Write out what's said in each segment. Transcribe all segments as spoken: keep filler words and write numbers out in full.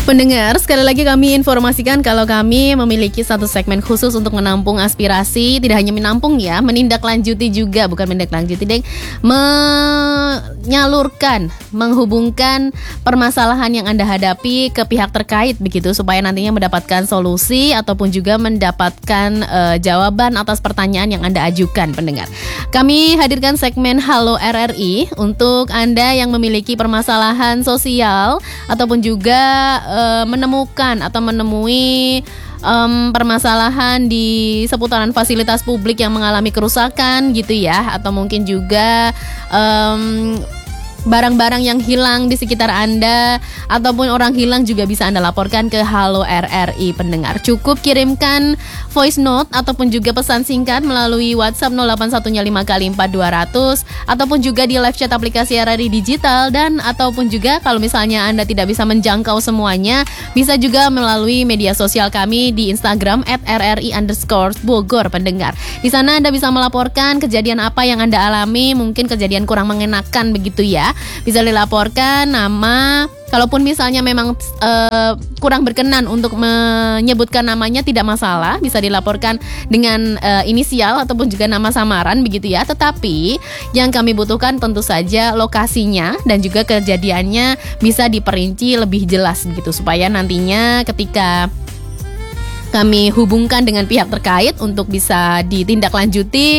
Pendengar, sekali lagi kami informasikan kalau kami memiliki satu segmen khusus untuk menampung aspirasi. Tidak hanya menampung ya, menindaklanjuti juga, bukan menindaklanjuti deng, menyalurkan, menghubungkan permasalahan yang Anda hadapi ke pihak terkait begitu, supaya nantinya mendapatkan solusi ataupun juga mendapatkan uh, jawaban atas pertanyaan yang Anda ajukan, pendengar. Kami hadirkan segmen Halo R R I untuk Anda yang memiliki permasalahan sosial ataupun juga uh, menemukan atau menemui um, permasalahan di seputaran fasilitas publik yang mengalami kerusakan gitu ya, atau mungkin juga um, barang-barang yang hilang di sekitar Anda ataupun orang hilang juga bisa Anda laporkan ke Halo R R I, pendengar. Cukup kirimkan voice note ataupun juga pesan singkat melalui WhatsApp nol delapan satu lima kali empat dua ratus ataupun juga di live chat aplikasi R R I Digital, dan ataupun juga kalau misalnya Anda tidak bisa menjangkau semuanya, bisa juga melalui media sosial kami di Instagram at R R I underscore Bogor, pendengar. Di sana Anda bisa melaporkan kejadian apa yang Anda alami, mungkin kejadian kurang mengenakan begitu ya. Bisa dilaporkan nama, kalaupun misalnya memang uh, kurang berkenan untuk menyebutkan namanya tidak masalah, bisa dilaporkan dengan uh, inisial ataupun juga nama samaran begitu ya. Tetapi yang kami butuhkan tentu saja lokasinya dan juga kejadiannya bisa diperinci lebih jelas begitu, supaya nantinya ketika kami hubungkan dengan pihak terkait untuk bisa ditindaklanjuti,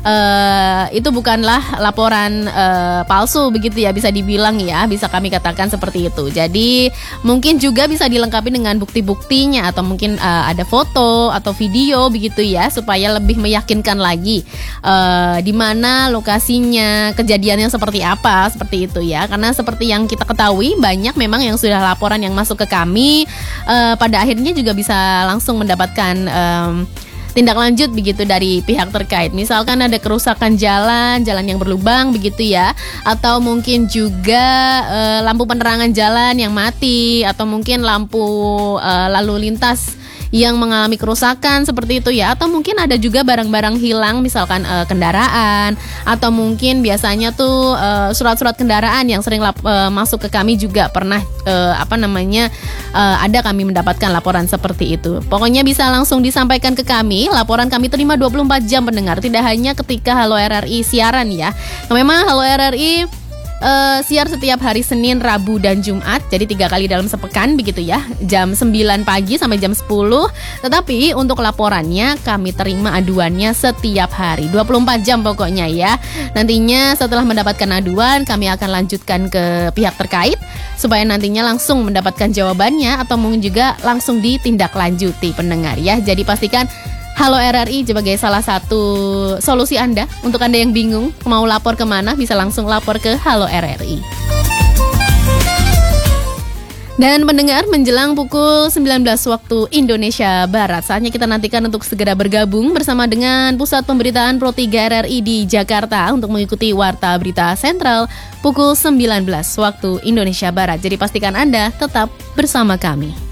uh, itu bukanlah laporan uh, palsu begitu ya, bisa dibilang ya, bisa kami katakan seperti itu. Jadi mungkin juga bisa dilengkapi dengan bukti-buktinya atau mungkin uh, ada foto atau video begitu ya, supaya lebih meyakinkan lagi uh, di mana lokasinya, kejadiannya seperti apa, seperti itu ya. Karena seperti yang kita ketahui, banyak memang yang sudah laporan yang masuk ke kami, uh, pada akhirnya juga bisa langsung mendapatkan um, tindak lanjut begitu dari pihak terkait. Misalkan ada kerusakan jalan, jalan yang berlubang begitu ya, atau mungkin juga uh, lampu penerangan jalan yang mati, atau mungkin lampu uh, lalu lintas yang mengalami kerusakan seperti itu ya, atau mungkin ada juga barang-barang hilang, misalkan uh, kendaraan, atau mungkin biasanya tuh uh, surat-surat kendaraan yang sering lap, uh, masuk ke kami juga pernah uh, apa namanya uh, ada kami mendapatkan laporan seperti itu. Pokoknya bisa langsung disampaikan ke kami, laporan kami terima dua puluh empat jam, pendengar, tidak hanya ketika Halo R R I siaran ya. Nah, memang Halo R R I Uh, siar setiap hari Senin, Rabu, dan Jumat. Jadi tiga kali dalam sepekan begitu ya, jam sembilan pagi sampai jam sepuluh. Tetapi untuk laporannya kami terima aduannya setiap hari, dua puluh empat jam pokoknya ya. Nantinya setelah mendapatkan aduan, kami akan lanjutkan ke pihak terkait supaya nantinya langsung mendapatkan jawabannya atau mungkin juga langsung ditindaklanjuti, pendengar ya. Jadi pastikan Halo R R I sebagai salah satu solusi Anda. Untuk Anda yang bingung mau lapor kemana, bisa langsung lapor ke Halo R R I. Dan pendengar, menjelang pukul sembilan belas waktu Indonesia Barat, saatnya kita nantikan untuk segera bergabung bersama dengan Pusat Pemberitaan Pro tiga R R I di Jakarta untuk mengikuti Warta Berita Sentral pukul sembilan belas waktu Indonesia Barat. Jadi pastikan Anda tetap bersama kami.